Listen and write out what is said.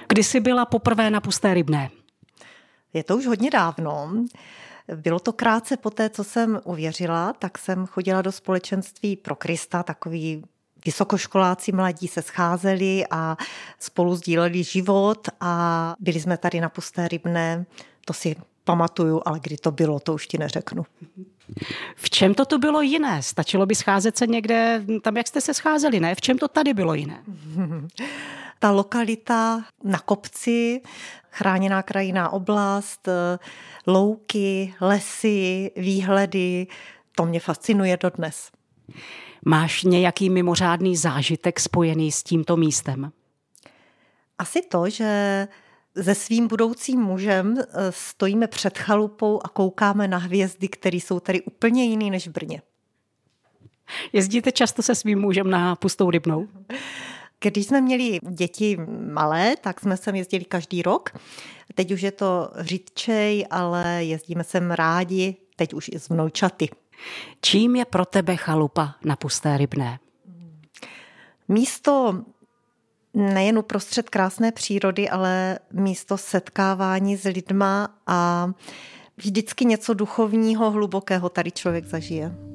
Kdy jsi byla poprvé na Pusté Rybné? Je to už hodně dávno. Bylo to krátce poté, co jsem uvěřila, tak jsem chodila do společenství pro Krista, takový vysokoškoláci mladí se scházeli a spolu sdíleli život a byli jsme tady na Pusté Rybné, to si pamatuju, ale kdy to bylo, to už ti neřeknu. V čem to tu bylo jiné? Stačilo by scházet se někde tam, jak jste se scházeli, ne? V čem to tady bylo jiné? Ta lokalita na kopci, chráněná krajinná oblast, louky, lesy, výhledy, to mě fascinuje dodnes. Máš nějaký mimořádný zážitek spojený s tímto místem? Asi to, že se svým budoucím mužem stojíme před chalupou a koukáme na hvězdy, které jsou tady úplně jiný než v Brně. Jezdíte často se svým mužem na Pustou Rybnou? Když jsme měli děti malé, tak jsme sem jezdili každý rok. Teď už je to řidčej, ale jezdíme sem rádi, teď už i s vnoučaty. Čím je pro tebe chalupa na Pusté Rybné? Místo nejen uprostřed krásné přírody, ale místo setkávání s lidma a vždycky něco duchovního, hlubokého tady člověk zažije.